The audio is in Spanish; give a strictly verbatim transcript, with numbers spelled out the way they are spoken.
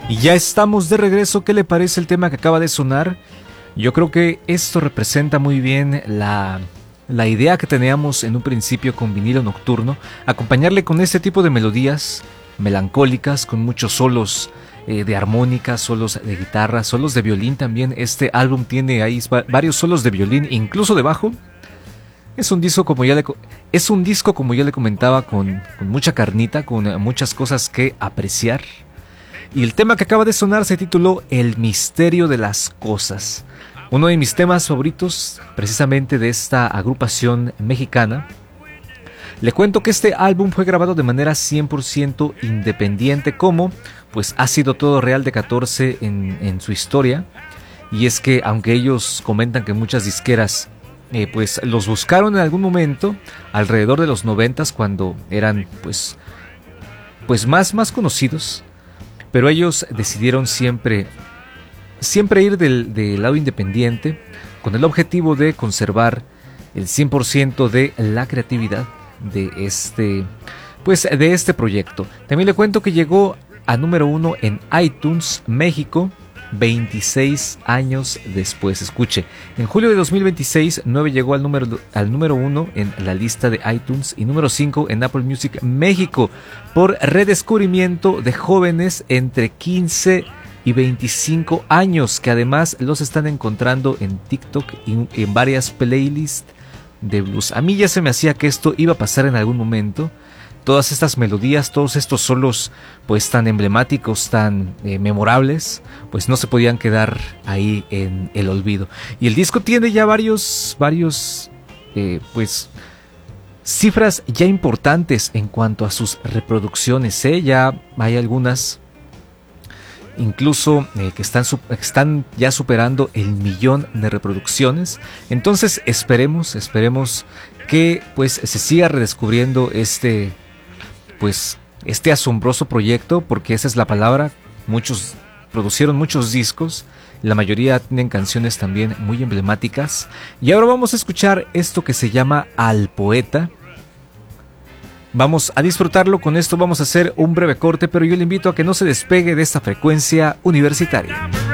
Y ya estamos de regreso. ¿Qué le parece el tema que acaba de sonar? Yo creo que esto representa muy bien la, la idea que teníamos en un principio con Vinilo Nocturno. Acompañarle con este tipo de melodías melancólicas, con muchos solos eh, de armónica, solos de guitarra, solos de violín también. Este álbum tiene ahí varios solos de violín, incluso de bajo. Es un disco como ya le, es un disco como ya le comentaba, con, con mucha carnita, con muchas cosas que apreciar. Y el tema que acaba de sonar se tituló El misterio de las cosas. Uno de mis temas favoritos, precisamente de esta agrupación mexicana. Le cuento que este álbum fue grabado de manera cien por ciento independiente, como pues ha sido todo Real de catorce en, en su historia. Y es que aunque ellos comentan que muchas disqueras eh, pues los buscaron en algún momento, alrededor de los noventas, cuando eran pues, pues más, más conocidos, pero ellos decidieron siempre, siempre ir del, del lado independiente, con el objetivo de conservar el cien por ciento de la creatividad de este, pues, de este proyecto. También le cuento que llegó a número uno en iTunes México veintiséis años después. Escuche, en julio de dos mil veintiséis, nueve llegó al número, al número uno en la lista de iTunes y número cinco en Apple Music México, por redescubrimiento de jóvenes entre quince y veinticinco años, que además los están encontrando en TikTok y en varias playlists de blues. A mí ya se me hacía que esto iba a pasar en algún momento. Todas estas melodías, todos estos solos pues tan emblemáticos, tan eh, memorables, pues no se podían quedar ahí en el olvido. Y el disco tiene ya varios, varios eh, pues cifras ya importantes en cuanto a sus reproducciones, ¿eh? Ya hay algunas incluso eh, que están, están ya superando el millón de reproducciones. Entonces esperemos, esperemos que pues se siga redescubriendo este pues este asombroso proyecto, porque esa es la palabra. Muchos producieron muchos discos, la mayoría tienen canciones también muy emblemáticas. Y ahora vamos a escuchar esto que se llama Al Poeta. Vamos a disfrutarlo. Con esto vamos a hacer un breve corte, pero yo le invito a que no se despegue de esta frecuencia universitaria.